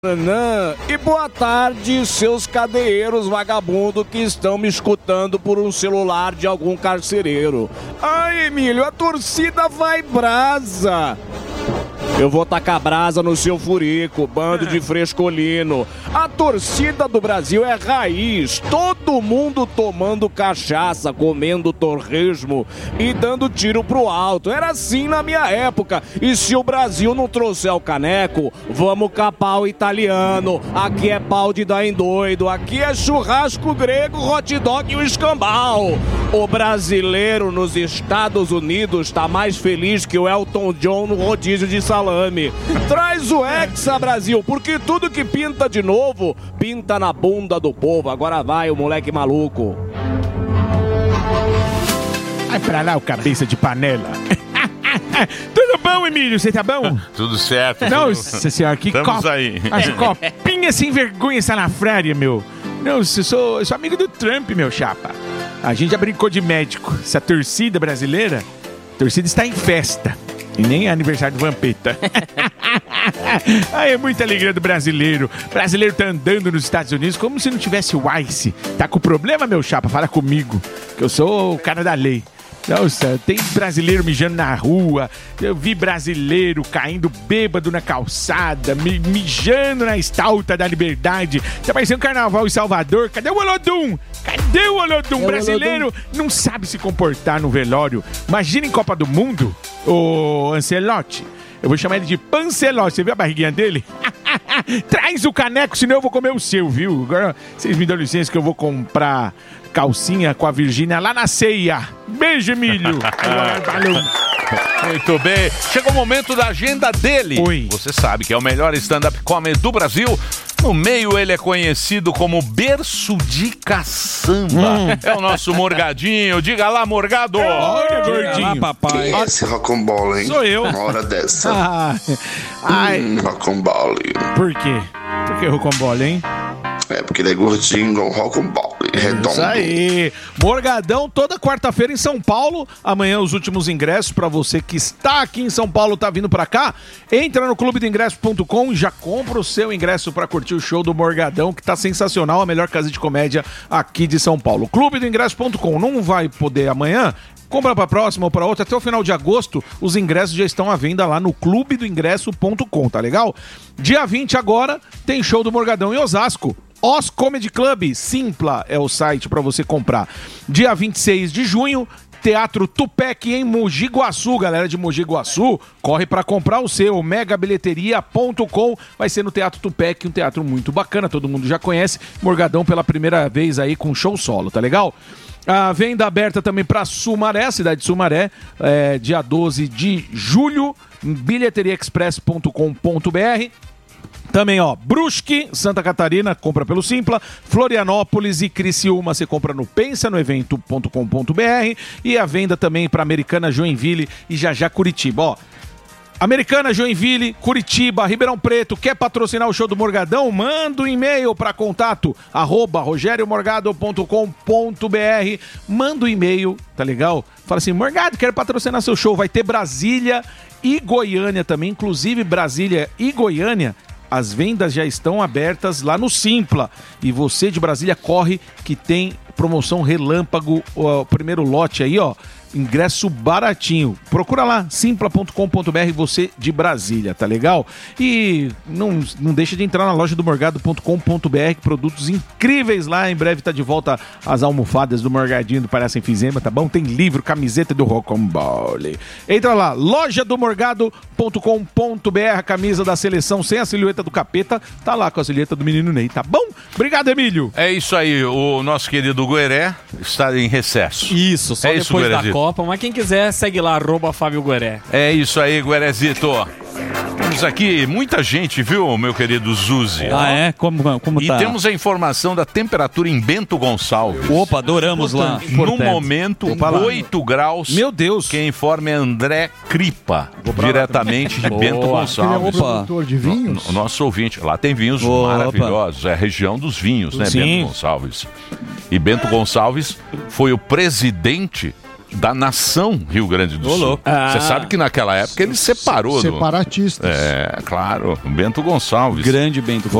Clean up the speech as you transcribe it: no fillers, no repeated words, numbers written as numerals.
E boa tarde, seus cadeeiros vagabundos que estão me escutando por um celular de algum carcereiro. Ai, Emílio, a torcida vai brasa. Eu vou tacar brasa no seu furico, bando de frescolino. A torcida do Brasil é raiz. Todo mundo tomando cachaça, comendo torresmo e dando tiro pro alto. Era assim na minha época. E se o Brasil não trouxer o caneco, vamos capar o italiano. Aqui é pau de dar em doido. Aqui é churrasco grego, hot dog e o escambau. O brasileiro nos Estados Unidos tá mais feliz que o Elton John no rodízio de salame. Traz o Hexa, Brasil, porque tudo que pinta de novo, pinta na bunda do povo. Agora vai o moleque maluco. Vai pra lá, o cabeça de panela. Tudo bom, Emílio? Você tá bom? Tudo certo. Nossa senhora, que Estamos aí. As copinhas sem vergonha salafrária, meu. Não, eu sou amigo do Trump, meu chapa. A gente já brincou de médico. Essa torcida brasileira, a torcida está em festa. E nem é aniversário do Vampeta. Ai, é muita alegria do brasileiro. O brasileiro tá andando nos Estados Unidos como se não tivesse o Ice. Tá com problema, meu chapa? Fala comigo, que eu sou o cara da lei. Nossa, tem brasileiro mijando na rua. Eu vi brasileiro caindo bêbado na calçada, mijando na Estátua da Liberdade. Tá parecendo um carnaval em Salvador. Cadê o Olodum? Cadê o Olodum? Brasileiro não sabe se comportar no velório. Imagina em Copa do Mundo, o Ancelotti. Eu vou chamar ele de Pancelotti. Você viu a barriguinha dele? Traz o caneco, senão eu vou comer o seu, viu? Agora vocês me dão licença que eu vou comprar calcinha com a Virgínia lá na ceia. Beijo, Emílio. Valeu. Muito bem. Chegou o momento da agenda dele. Oi. Você sabe que é o melhor stand-up comedy do Brasil. No meio ele é conhecido como berço de caçamba. É o nosso Morgadinho. Diga lá, Morgado. Olha, gordinho. Lá, papai. Quem é esse rocambole, hein? Sou eu. Uma hora dessa. Rocambole. Por quê? Por que rocambole, hein? É porque ele é gordinho, igual rocambole. Redondo. Isso aí. Morgadão toda quarta-feira em São Paulo. Amanhã os últimos ingressos pra você que está aqui em São Paulo, tá vindo pra cá. Entra no clubedoingresso.com e já compra o seu ingresso pra curtir o show do Morgadão, que tá sensacional, a melhor casa de comédia aqui de São Paulo. clubedoingresso.com. Não vai poder amanhã? Compra pra próxima ou pra outra. Até o final de agosto, os ingressos já estão à venda lá no clubedoingresso.com, tá legal? Dia 20 agora, tem show do Morgadão em Osasco. Os Comedy Club, Simpla é o site para você comprar. Dia 26 de junho, Teatro Tupec em Mogi Guaçu. Galera de Mogi Guaçu, corre para comprar o seu. megabilheteria.com. Vai ser no Teatro Tupec, um teatro muito bacana, todo mundo já conhece. Morgadão pela primeira vez aí com show solo, tá legal? A venda aberta também para Sumaré, cidade de Sumaré, dia 12 de julho, bilheteriaexpress.com.br. Também, ó, Brusque, Santa Catarina, compra pelo Simpla. Florianópolis e Criciúma, você compra no pensanoevento.com.br. E a venda também para Americana, Joinville e já Curitiba, ó. Americana, Joinville, Curitiba, Ribeirão Preto, quer patrocinar o show do Morgadão? Manda um e-mail para contato @rogeriomorgado.com.br. Manda um e-mail, tá legal? Fala assim, Morgado, quero patrocinar seu show. Vai ter Brasília e Goiânia também, inclusive Brasília e Goiânia. As vendas já estão abertas lá no Simpla. E você de Brasília corre que tem promoção relâmpago, o primeiro lote aí, ó. Ingresso baratinho. Procura lá, simpla.com.br, você de Brasília, tá legal? E não deixa de entrar na loja do morgado.com.br, produtos incríveis lá. Em breve tá de volta as almofadas do Morgadinho do Palhaço Enfisema, tá bom? Tem livro, camiseta do Rocambole. Entra lá, lojadomorgado.com.br, a camisa da seleção sem a silhueta do capeta, tá lá com a silhueta do menino Ney, tá bom? Obrigado, Emílio. É isso aí, o nosso querido Gueré está em recesso. Isso, só depois da Copa, mas quem quiser segue lá, @Fábio Gueré. É isso aí, Guerezito. Temos aqui muita gente, viu, meu querido Zuzi? Ah, é? Como tá? E temos a informação da temperatura em Bento Gonçalves. Opa, adoramos lá. No momento, 8 graus. Meu Deus. Quem informa é André Cripa, diretamente de Bento Gonçalves. Produtor de vinhos? Nosso ouvinte. Lá tem vinhos maravilhosos. É a região dos vinhos, né, Sim. Bento Gonçalves. E Bento Gonçalves foi o presidente da nação Rio Grande do Sul. Você sabe que naquela época ele separou. Separatistas. É, claro. O Bento Gonçalves. Grande Bento Gonçalves.